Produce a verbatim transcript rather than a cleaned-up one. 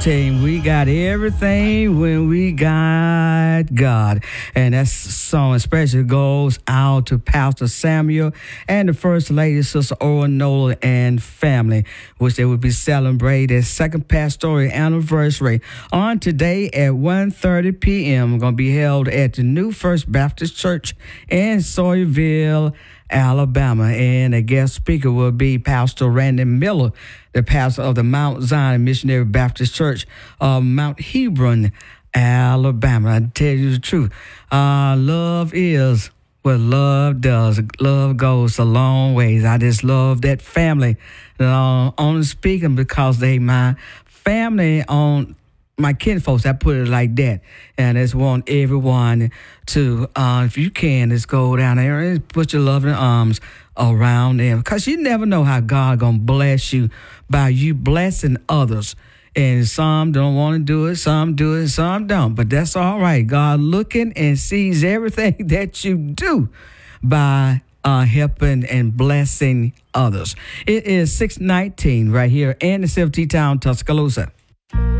you, we got everything when we got God. And that song especially goes out to Pastor Samuel and the First Lady, Sister Oral Nola and family, which they would be celebrating their second pastoral anniversary on today at one thirty p.m. Going to be held at the New First Baptist Church in Sawyerville, Alabama. And a guest speaker will be Pastor Randy Miller, the pastor of the Mount Zion Missionary Baptist Church of Mount Hebron, Alabama. I tell you the truth, uh, love is what love does. Love goes a long ways. I just love that family. Uh, only speaking because they my family on my kinfolks. I put it like that. And I just want everyone to, uh, if you can, just go down there and put your loving arms around them. Because you never know how God going to bless you by you blessing others. And some don't want to do it, some do it, some don't. But that's all right. God looking and sees everything that you do by uh, helping and blessing others. It is six nineteen right here in the Silver Town, Tuscaloosa.